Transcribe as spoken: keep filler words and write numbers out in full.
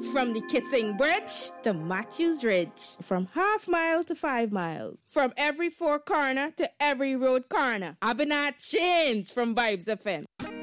From the Kissing Bridge to Matthews Ridge. From half mile to five miles. From every four corner to every road corner. I've been at change from Vibes F M.